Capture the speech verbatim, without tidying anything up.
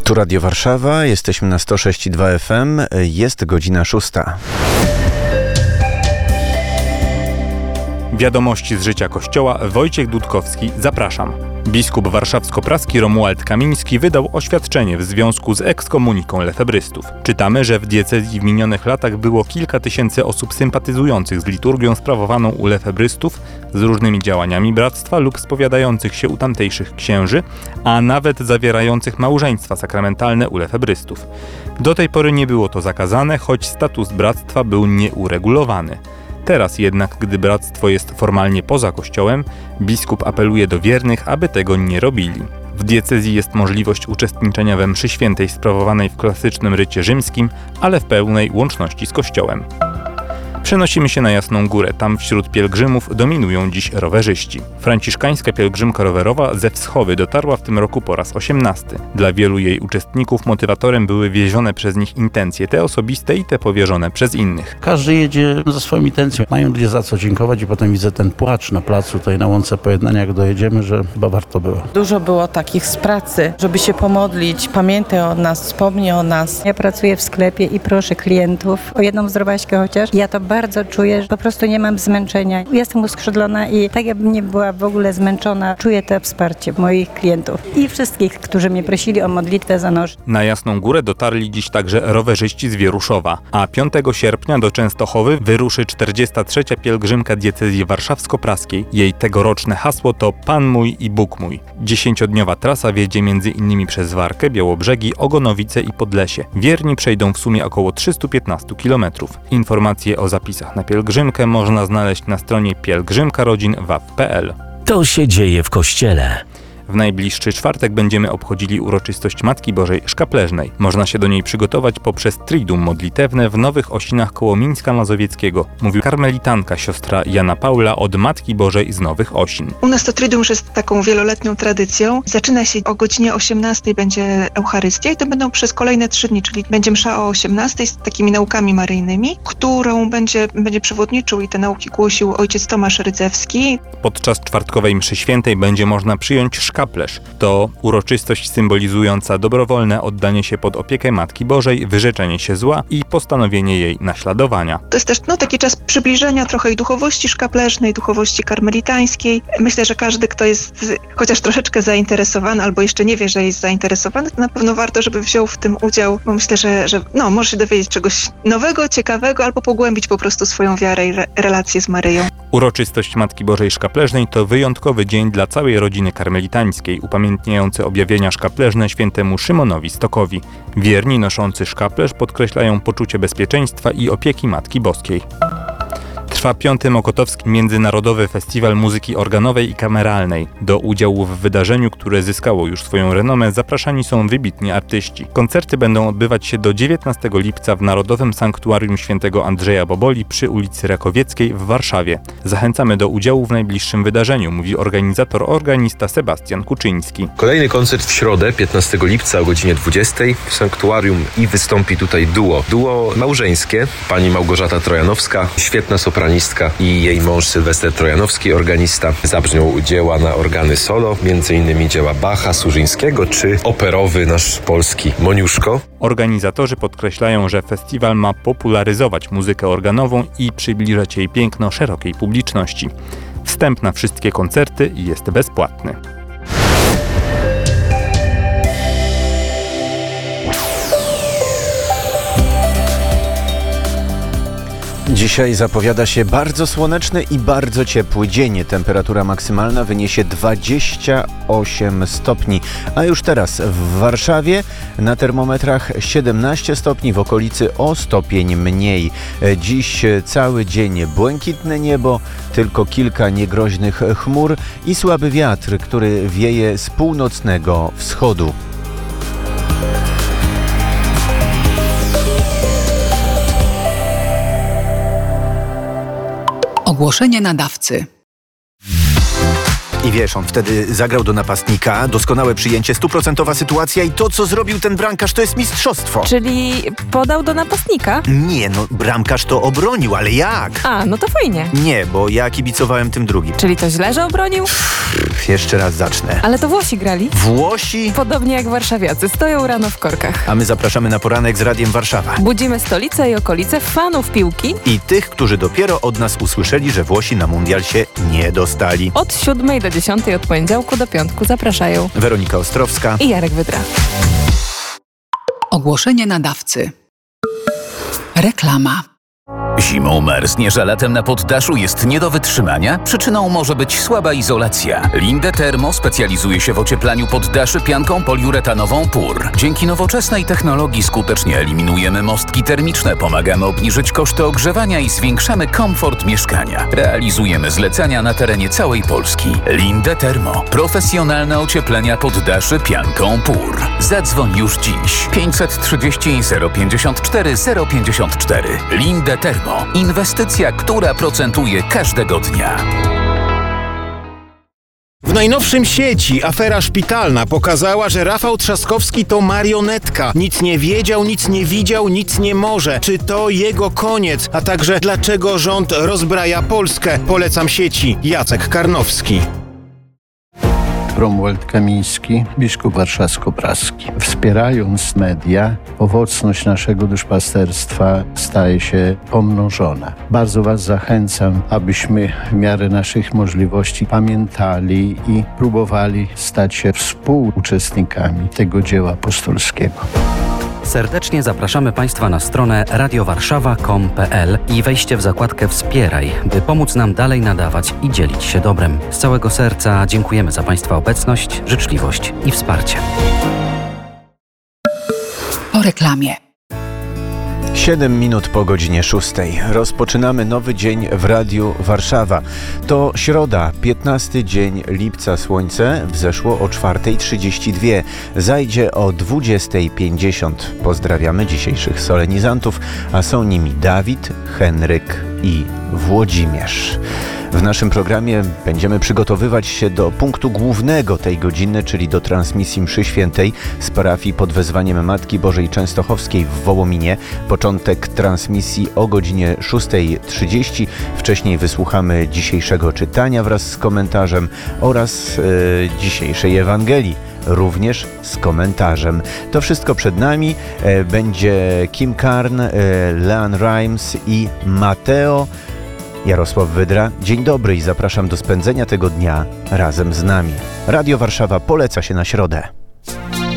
Tu Radio Warszawa, jesteśmy na sto sześć i dwa F M, jest godzina szósta. Wiadomości z życia Kościoła. Wojciech Dudkowski, zapraszam. Biskup warszawsko-praski Romuald Kamiński wydał oświadczenie w związku z ekskomuniką lefebrystów. Czytamy, że w diecezji w minionych latach było kilka tysięcy osób sympatyzujących z liturgią sprawowaną u lefebrystów, z różnymi działaniami bractwa lub spowiadających się u tamtejszych księży, a nawet zawierających małżeństwa sakramentalne u lefebrystów. Do tej pory nie było to zakazane, choć status bractwa był nieuregulowany. Teraz jednak, gdy bractwo jest formalnie poza Kościołem, biskup apeluje do wiernych, aby tego nie robili. W diecezji jest możliwość uczestniczenia we mszy świętej sprawowanej w klasycznym rycie rzymskim, ale w pełnej łączności z Kościołem. Przenosimy się na Jasną Górę. Tam wśród pielgrzymów dominują dziś rowerzyści. Franciszkańska pielgrzymka rowerowa ze Wschowy dotarła w tym roku po raz osiemnasty. Dla wielu jej uczestników motywatorem były wiezione przez nich intencje, te osobiste i te powierzone przez innych. Każdy jedzie ze swoją intencją. Mają ludzie za co dziękować i potem widzę ten płacz na placu, tutaj na łące pojednania, jak dojedziemy, że chyba warto było. Dużo było takich z pracy, żeby się pomodlić. Pamiętaj o nas, wspomnij o nas. Ja pracuję w sklepie i proszę klientów o jedną zdrowaśkę chociaż. Ja to bardzo czuję, że po prostu nie mam zmęczenia. Jestem uskrzydlona i tak jakbym nie była w ogóle zmęczona, czuję to wsparcie moich klientów i wszystkich, którzy mnie prosili o modlitwę za nosz. Na Jasną Górę dotarli dziś także rowerzyści z Wieruszowa, a piątego sierpnia do Częstochowy wyruszy czterdziesta trzecia pielgrzymka diecezji warszawsko-praskiej. Jej tegoroczne hasło to Pan mój i Bóg mój. Dziesięciodniowa trasa wiedzie między innymi przez Warkę, Białobrzegi, Ogonowice i Podlesie. Wierni przejdą w sumie około trzysta piętnaście kilometrów. Informacje o zapisach na pielgrzymkę można znaleźć na stronie pielgrzymka rodzin waw kropka p l. To się dzieje w Kościele. W najbliższy czwartek będziemy obchodzili uroczystość Matki Bożej Szkapleżnej. Można się do niej przygotować poprzez triduum modlitewne w Nowych Osinach koło Mińska Mazowieckiego, mówi karmelitanka siostra Jana Paula od Matki Bożej z Nowych Osin. U nas to triduum już jest taką wieloletnią tradycją. Zaczyna się o godzinie osiemnastej, będzie Eucharystia i to będą przez kolejne trzy dni, czyli będzie msza o osiemnastej z takimi naukami maryjnymi, którą będzie, będzie przewodniczył i te nauki głosił ojciec Tomasz Rydzewski. Podczas czwartkowej mszy świętej będzie można przyjąć szkapleż. To uroczystość symbolizująca dobrowolne oddanie się pod opiekę Matki Bożej, wyrzeczenie się zła i postanowienie jej naśladowania. To jest też no, taki czas przybliżenia trochę i duchowości szkapleżnej, duchowości karmelitańskiej. Myślę, że każdy, kto jest chociaż troszeczkę zainteresowany albo jeszcze nie wie, że jest zainteresowany, to na pewno warto, żeby wziął w tym udział, bo myślę, że, że no, może się dowiedzieć czegoś nowego, ciekawego albo pogłębić po prostu swoją wiarę i re- relację z Maryją. Uroczystość Matki Bożej Szkapleżnej to wyjątkowy dzień dla całej rodziny karmelitańskiej, upamiętniający objawienia szkapleżne świętemu Szymonowi Stokowi. Wierni noszący szkaplerz podkreślają poczucie bezpieczeństwa i opieki Matki Boskiej. Trwa piąty Mokotowski Międzynarodowy Festiwal Muzyki Organowej i Kameralnej. Do udziału w wydarzeniu, które zyskało już swoją renomę, zapraszani są wybitni artyści. Koncerty będą odbywać się do dziewiętnastego lipca w Narodowym Sanktuarium Świętego Andrzeja Boboli przy ulicy Rakowieckiej w Warszawie. Zachęcamy do udziału w najbliższym wydarzeniu, mówi organizator, organista Sebastian Kuczyński. Kolejny koncert w środę, piętnastego lipca o godzinie dwudziestej w Sanktuarium i wystąpi tutaj duo. Duo małżeńskie, pani Małgorzata Trojanowska, świetna sopranistka i jej mąż Sylwester Trojanowski, organista. Zabrzmią dzieła na organy solo, między innymi dzieła Bacha, Surzyńskiego czy operowy nasz polski Moniuszko. Organizatorzy podkreślają, że festiwal ma popularyzować muzykę organową i przybliżać jej piękno szerokiej publiczności. Wstęp na wszystkie koncerty jest bezpłatny. Dzisiaj zapowiada się bardzo słoneczny i bardzo ciepły dzień. Temperatura maksymalna wyniesie dwadzieścia osiem stopni, a już teraz w Warszawie na termometrach siedemnaście stopni, w okolicy o stopień mniej. Dziś cały dzień błękitne niebo, tylko kilka niegroźnych chmur i słaby wiatr, który wieje z północnego wschodu. Ogłoszenie nadawcy. I wiesz, on wtedy zagrał do napastnika, doskonałe przyjęcie, stuprocentowa sytuacja i to, co zrobił ten bramkarz, to jest mistrzostwo. Czyli podał do napastnika? Nie, no bramkarz to obronił, ale jak? A, no to fajnie. Nie, bo ja kibicowałem tym drugim. Czyli to źle, że obronił? jeszcze raz zacznę. Ale to Włosi grali. Włosi? Podobnie jak warszawiacy, stoją rano w korkach. A my zapraszamy na poranek z Radiem Warszawa. Budzimy stolicę i okolice, fanów piłki. I tych, którzy dopiero od nas usłyszeli, że Włosi na mundial się nie dostali. Od siódmej do dziesiątej od poniedziałku do piątku zapraszają Weronika Ostrowska i Jarek Wydra. Ogłoszenie nadawcy. Reklama. Zimą marzniesz, a latem na poddaszu jest nie do wytrzymania? Przyczyną może być słaba izolacja. Linde Thermo specjalizuje się w ocieplaniu poddaszy pianką poliuretanową P U R. Dzięki nowoczesnej technologii skutecznie eliminujemy mostki termiczne, pomagamy obniżyć koszty ogrzewania i zwiększamy komfort mieszkania. Realizujemy zlecenia na terenie całej Polski. Linde Thermo. Profesjonalne ocieplenia poddaszy pianką P U R. Zadzwoń już dziś. pięćset trzydzieści zero pięćdziesiąt cztery zero pięćdziesiąt cztery. Linde Thermo. Inwestycja, która procentuje każdego dnia. W najnowszym sieci afera szpitalna pokazała, że Rafał Trzaskowski to marionetka. Nic nie wiedział, nic nie widział, nic nie może. Czy to jego koniec? A także dlaczego rząd rozbraja Polskę? Polecam sieci. Jacek Karnowski. Romuald Kamiński, biskup warszawsko-praski. Wspierając media, owocność naszego duszpasterstwa staje się pomnożona. Bardzo Was zachęcam, abyśmy w miarę naszych możliwości pamiętali i próbowali stać się współuczestnikami tego dzieła apostolskiego. Serdecznie zapraszamy Państwa na stronę radiowarszawa kropka com kropka pe el i wejście w zakładkę Wspieraj, by pomóc nam dalej nadawać i dzielić się dobrem. Z całego serca dziękujemy za Państwa obecność, życzliwość i wsparcie. Po reklamie. siedem minut po godzinie szóstej. Rozpoczynamy nowy dzień w Radiu Warszawa. To środa, piętnasty dzień lipca. Słońce wzeszło o czwarta trzydzieści dwa. Zajdzie o dwudziesta pięćdziesiąt. Pozdrawiamy dzisiejszych solenizantów, a są nimi Dawid, Henryk i Włodzimierz. W naszym programie będziemy przygotowywać się do punktu głównego tej godziny, czyli do transmisji mszy świętej z parafii pod wezwaniem Matki Bożej Częstochowskiej w Wołominie. Początek transmisji o godzinie szósta trzydzieści. Wcześniej wysłuchamy dzisiejszego czytania wraz z komentarzem oraz yy, dzisiejszej Ewangelii, również z komentarzem. To wszystko przed nami. E, będzie Kim Karn, e, Leanne Rimes i Mateo. Jarosław Wydra. Dzień dobry i zapraszam do spędzenia tego dnia razem z nami. Radio Warszawa poleca się na środę.